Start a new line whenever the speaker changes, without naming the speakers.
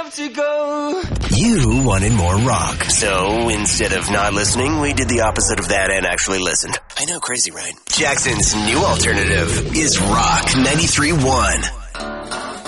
have to go.
You wanted more rock. So instead of not listening, we did the opposite of that and actually listened. I know, crazy, right? Jackson's new alternative is Rock 93.1.